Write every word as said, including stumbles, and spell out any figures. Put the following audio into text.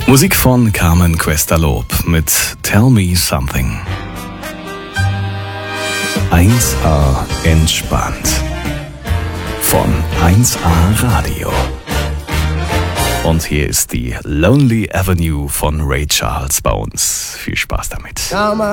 Musik von Carmen Cuesta-Lob mit Tell Me Something. eins A entspannt. Von eins A Radio. Und hier ist die Lonely Avenue von Ray Charles bei uns. Viel Spaß damit.